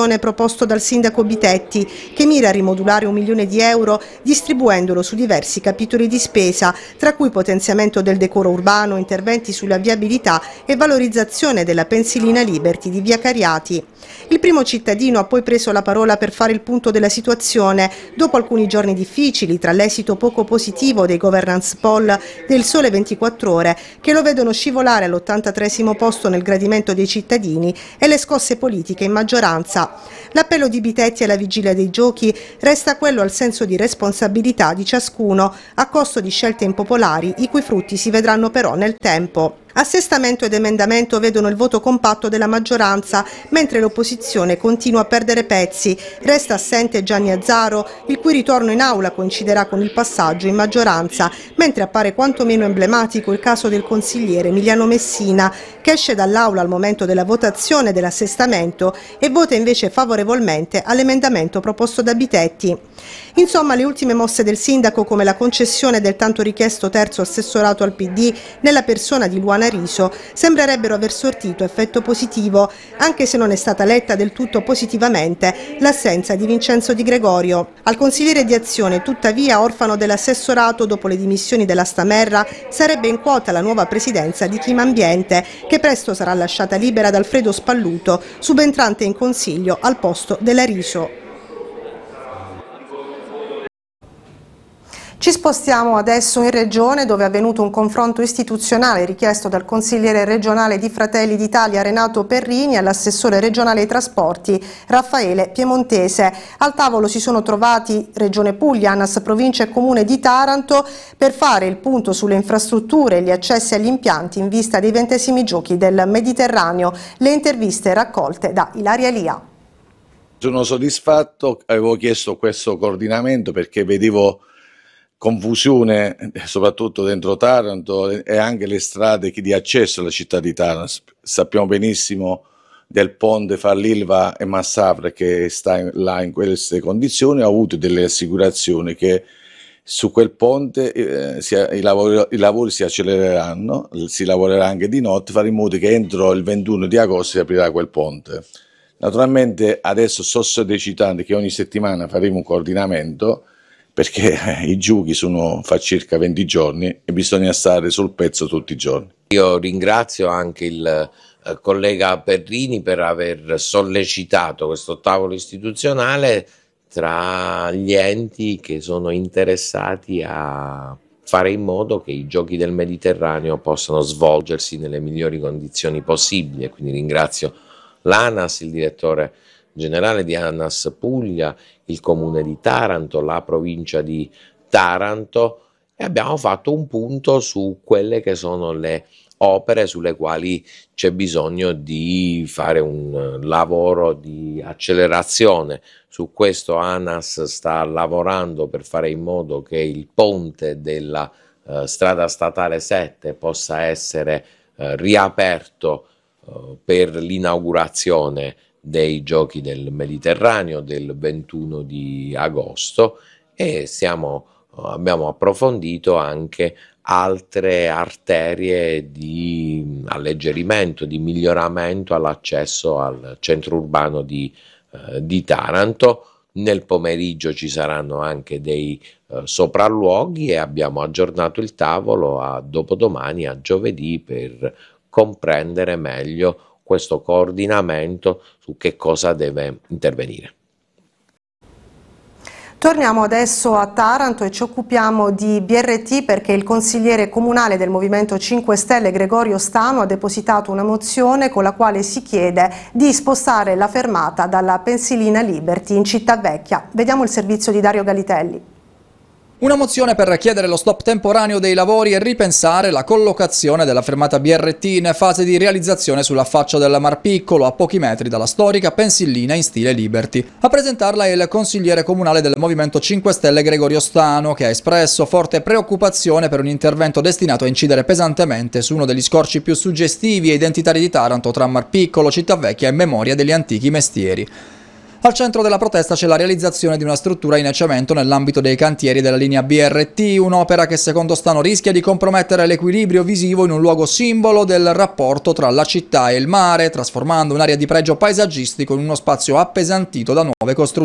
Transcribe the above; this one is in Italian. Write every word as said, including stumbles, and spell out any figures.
soluzione proposto dal sindaco Bitetti, che mira a rimodulare un milione di euro distribuendolo su diversi capitoli di spesa, tra cui potenziamento del decoro urbano, interventi sulla viabilità e valorizzazione della pensilina Liberty di via Cariati. Il primo cittadino ha poi preso la parola per fare il punto della situazione, dopo alcuni giorni difficili tra l'esito poco positivo dei governance poll del Sole ventiquattro Ore, che lo vedono scivolare all'ottantatreesimo posto nel gradimento dei cittadini, e le scosse politiche in maggioranza. L'appello di Bitetti alla vigilia dei giochi resta quello al senso di responsabilità di ciascuno, a costo di scelte impopolari, i cui frutti si vedranno però nel tempo. Assestamento ed emendamento vedono il voto compatto della maggioranza, mentre l'opposizione continua a perdere pezzi. Resta assente Gianni Azzaro, il cui ritorno in aula coinciderà con il passaggio in maggioranza, mentre appare quantomeno emblematico il caso del consigliere Emiliano Messina, che esce dall'aula al momento della votazione dell'assestamento e vota invece favorevolmente all'emendamento proposto da Bitetti. Insomma, le ultime mosse del sindaco, come la concessione del tanto richiesto terzo assessorato al P D nella persona di Luana Riso, sembrerebbero aver sortito effetto positivo, anche se non è stata letta del tutto positivamente l'assenza di Vincenzo Di Gregorio. Al consigliere di Azione, tuttavia orfano dell'assessorato dopo le dimissioni della Stamerra, sarebbe in quota la nuova presidenza di Clima Ambiente, che presto sarà lasciata libera da Alfredo Spalluto, subentrante in consiglio al posto della Riso. Ci spostiamo adesso in Regione, dove è avvenuto un confronto istituzionale richiesto dal consigliere regionale di Fratelli d'Italia Renato Perrini all'assessore regionale ai trasporti Raffaele Piemontese. Al tavolo si sono trovati Regione Puglia, ANAS Provincia e Comune di Taranto per fare il punto sulle infrastrutture e gli accessi agli impianti in vista dei ventesimi giochi del Mediterraneo. Le interviste raccolte da Ilaria Elia. Sono soddisfatto, avevo chiesto questo coordinamento perché vedevo confusione soprattutto dentro Taranto e anche le strade di accesso alla città di Taranto. Sappiamo benissimo del ponte fra l'Ilva e Massafra che sta in, là in queste condizioni. Ho avuto delle assicurazioni che su quel ponte eh, si, i, lavori, i lavori si accelereranno, si lavorerà anche di notte, fare in modo che entro il ventuno di agosto si aprirà quel ponte. Naturalmente adesso sto sollecitando che ogni settimana faremo un coordinamento, perché i giochi sono fa circa venti giorni e bisogna stare sul pezzo tutti i giorni. Io ringrazio anche il eh, collega Perrini per aver sollecitato questo tavolo istituzionale tra gli enti che sono interessati a fare in modo che i giochi del Mediterraneo possano svolgersi nelle migliori condizioni possibili. Quindi ringrazio l'ANAS, il direttore generale di ANAS Puglia, il comune di Taranto, la provincia di Taranto, e abbiamo fatto un punto su quelle che sono le opere sulle quali c'è bisogno di fare un lavoro di accelerazione. Su questo ANAS sta lavorando per fare in modo che il ponte della eh, strada statale sette possa essere eh, riaperto eh, per l'inaugurazione dei giochi del Mediterraneo del ventuno di agosto, e siamo, abbiamo approfondito anche altre arterie di alleggerimento, di miglioramento all'accesso al centro urbano di, eh, di Taranto. Nel pomeriggio ci saranno anche dei eh, sopralluoghi e abbiamo aggiornato il tavolo a dopodomani, a giovedì, per comprendere meglio questo coordinamento su che cosa deve intervenire. Torniamo adesso a Taranto e ci occupiamo di B R T, perché il consigliere comunale del Movimento cinque Stelle Gregorio Stano ha depositato una mozione con la quale si chiede di spostare la fermata dalla pensilina Liberty in Cittavecchia. Vediamo il servizio di Dario Galitelli. Una mozione per chiedere lo stop temporaneo dei lavori e ripensare la collocazione della fermata B R T in fase di realizzazione sull'affaccio del Mar Piccolo, a pochi metri dalla storica Pensillina in stile Liberty. A presentarla è il consigliere comunale del Movimento cinque Stelle Gregorio Stano, che ha espresso forte preoccupazione per un intervento destinato a incidere pesantemente su uno degli scorci più suggestivi e identitari di Taranto tra Mar Piccolo, Cittavecchia e memoria degli antichi mestieri. Al centro della protesta c'è la realizzazione di una struttura in cemento nell'ambito dei cantieri della linea B R T, un'opera che secondo Stano rischia di compromettere l'equilibrio visivo in un luogo simbolo del rapporto tra la città e il mare, trasformando un'area di pregio paesaggistico in uno spazio appesantito da nuove costruzioni.